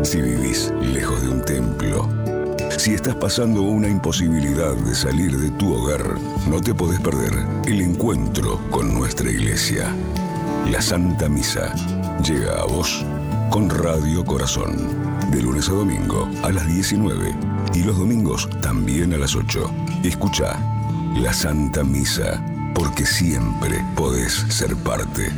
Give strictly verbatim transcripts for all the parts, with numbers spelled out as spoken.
Si vivís lejos de un templo, si estás pasando una imposibilidad de salir de tu hogar, no te podés perder el encuentro con nuestra iglesia. La Santa Misa llega a vos con Radio Corazón, de lunes a domingo a las diecinueve y los domingos también a las ocho. Escuchá La Santa Misa, porque siempre podés ser parte.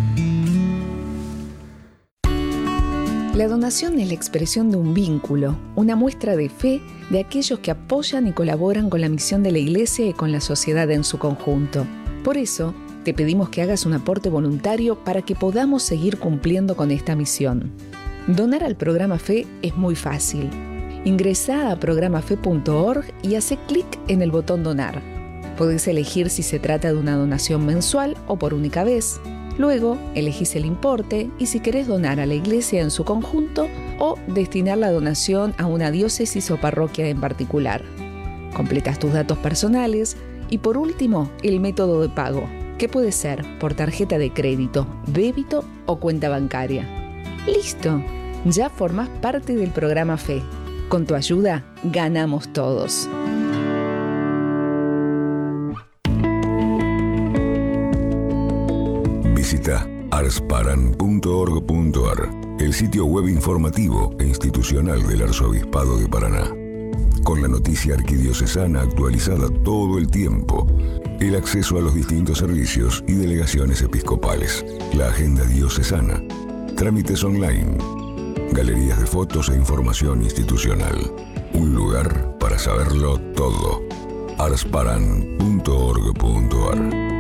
La donación es la expresión de un vínculo, una muestra de fe de aquellos que apoyan y colaboran con la misión de la Iglesia y con la sociedad en su conjunto. Por eso, te pedimos que hagas un aporte voluntario para que podamos seguir cumpliendo con esta misión. Donar al programa Fe es muy fácil. Ingresá a programa fe punto org y hacé clic en el botón Donar. Podés elegir si se trata de una donación mensual o por única vez. Luego, elegís el importe y si querés donar a la iglesia en su conjunto o destinar la donación a una diócesis o parroquia en particular. Completas tus datos personales y por último, el método de pago, que puede ser por tarjeta de crédito, débito o cuenta bancaria. ¡Listo! Ya formás parte del programa Fe. Con tu ayuda, ganamos todos. Visita arsparan punto org punto ar, el sitio web informativo e institucional del Arzobispado de Paraná. Con la noticia arquidiocesana actualizada todo el tiempo, el acceso a los distintos servicios y delegaciones episcopales, la agenda diocesana, trámites online, galerías de fotos e información institucional. Un lugar para saberlo todo. arsparan punto org punto ar.